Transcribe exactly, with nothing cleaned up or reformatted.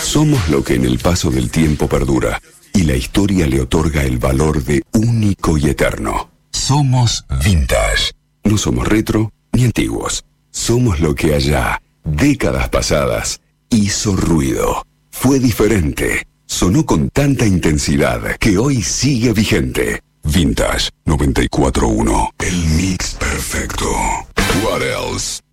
Somos lo que en el paso del tiempo perdura y la historia le otorga el valor de único y eterno. Somos vintage. No somos retro ni antiguos. Somos lo que allá, décadas pasadas, hizo ruido. Fue diferente. Sonó con tanta intensidad que hoy sigue vigente. Vintage noventa y cuatro punto uno. El mix perfecto. What else?